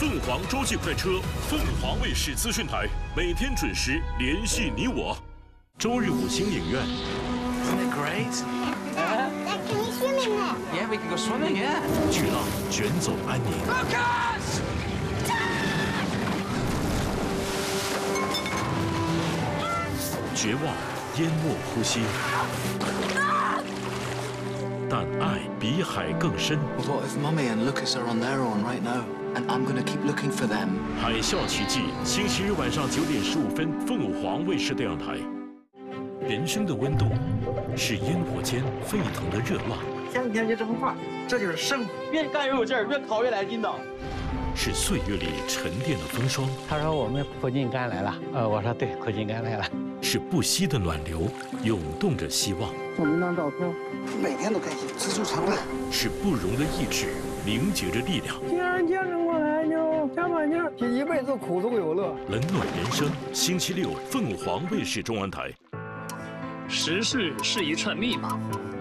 凤凰洲际快车，凤凰卫视资讯台，每天准时联系你我。周日5星影院。 Isn't it great? Dad, can we swim in there? Yeah, we can go swimming. Yeah. 巨浪卷走安宁。 Lucas! 绝望淹没呼吸，但爱比海更深。 What if Mummy and Lucas are on their own right now, and I'm gonna keep looking for them? 海啸奇迹，星期日晚上9点15分，凤凰卫视电视台。人生的温度，是烟火间沸腾的热浪。 前几天就这么话，这就是生活。越干越有劲儿，越烤越来劲道。 是岁月里沉淀的风霜。 他说我们苦尽甘来了，我说对，苦尽甘来了。 是不息的暖流，涌动着希望。 送您张照片，每天都开心，知足常乐。 是不容的意志，凝结着力量。 既然见证过来就加把劲儿，这一辈子苦中有乐。 冷暖人生，星期6，凤凰卫视中文台。 时事是一串密码，